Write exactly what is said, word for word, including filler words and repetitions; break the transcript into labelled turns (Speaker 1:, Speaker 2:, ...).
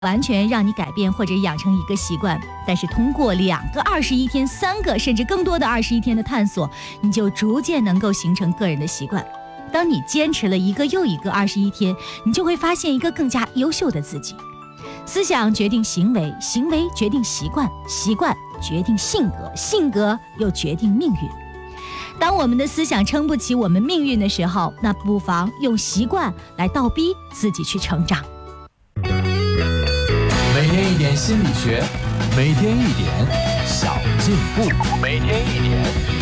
Speaker 1: 完全让你改变或者养成一个习惯，但是通过两个二十一天、三个甚至更多的二十一天的探索，你就逐渐能够形成个人的习惯。当你坚持了一个又一个二十一天，你就会发现一个更加优秀的自己。思想决定行为，行为决定习惯，习惯决定性格，性格又决定命运。当我们的思想撑不起我们命运的时候，那不妨用习惯来倒逼自己去成长。
Speaker 2: 每天一点心理学，每天一点小进步，每天一点